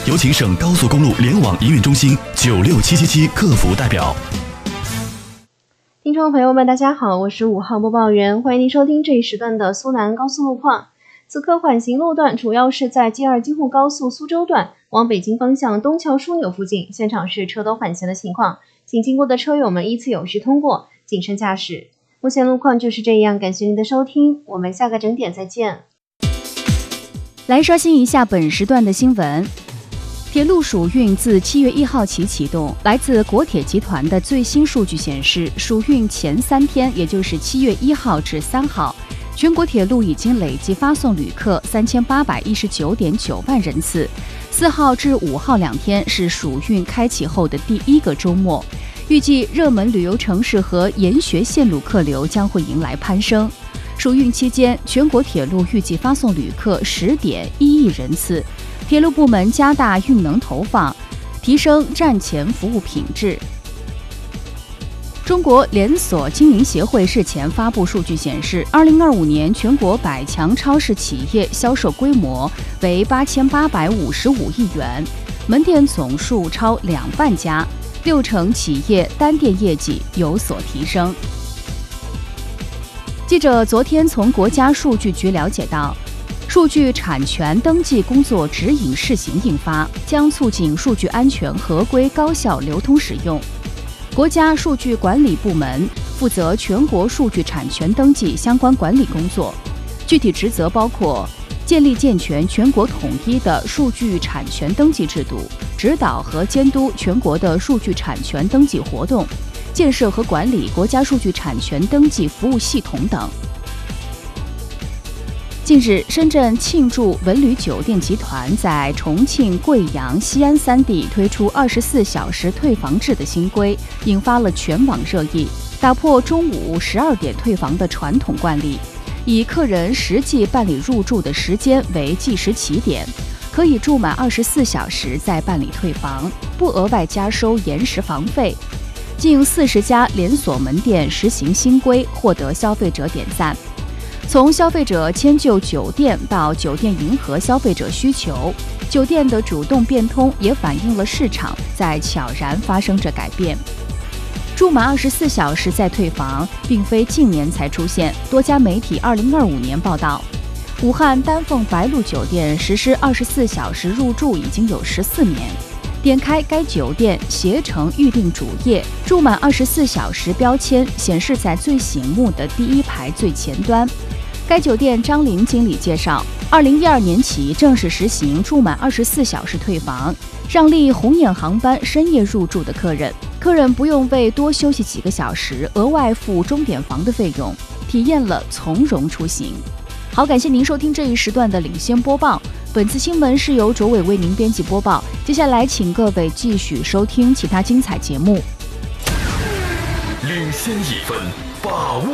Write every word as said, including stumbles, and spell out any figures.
有请省高速公路联网营运中心九六七七七客服代表。 听众朋友们，大家好，我是五号播报员，欢迎您收听这一时段的苏南高速路况。此刻缓行路段主要是在 G 二 京沪高速苏州段往北京方向东桥枢纽附近，现场是车多缓行的情况，请经过的车友们依次有序通过，谨慎驾驶。目前路况就是这样，感谢您的收听，我们下个整点再见。 来刷新一下本时段的新闻。铁路暑运自七月一号起启动，来自国铁集团的最新数据显示，暑运前三天，也就是七月一号至三号，全国铁路已经累计发送旅客三千八百一十九点九万人次。四号至五号两天是暑运开启后的第一个周末，预计热门旅游城市和研学线路客流将会迎来攀升。暑运期间，全国铁路预计发送旅客十点一亿人次。铁路部门加大运能投放，提升站前服务品质。中国连锁经营协会日前发布数据显示，二零二五年全国百强超市企业销售规模为八千八百五十五亿元，门店总数超两万家，六成企业单店业绩有所提升。记者昨天从国家数据局了解到，数据产权登记工作指引试行印发，将促进数据安全、合规、高效流通使用。国家数据管理部门负责全国数据产权登记相关管理工作，具体职责包括建立健全全国统一的数据产权登记制度，指导和监督全国的数据产权登记活动，建设和管理国家数据产权登记服务系统等。近日，深圳庆祝文旅酒店集团在重庆、贵阳、西安三地推出二十四小时退房制的新规，引发了全网热议，打破中午十二点退房的传统惯例，以客人实际办理入住的时间为计时起点，可以住满二十四小时再办理退房，不额外加收延时房费。近四十家连锁门店实行新规，获得消费者点赞。从消费者迁就酒店到酒店迎合消费者需求，酒店的主动变通也反映了市场在悄然发生着改变。住满二十四小时再退房，并非近年才出现。多家媒体二零二五年报道，武汉丹凤白鹿酒店实施二十四小时入住已经有十四年。点开该酒店携程预订主页，住满二十四小时标签显示在最醒目的第一排最前端。该酒店张玲经理介绍，二零一二年起正式实行住满二十四小时退房，让利红眼航班深夜入住的客人，客人不用为多休息几个小时额外付钟点房的费用，体验了从容出行。好，感谢您收听这一时段的领先播报。本次新闻是由卓伟为您编辑播报，接下来请各位继续收听其他精彩节目。 领先一分，把握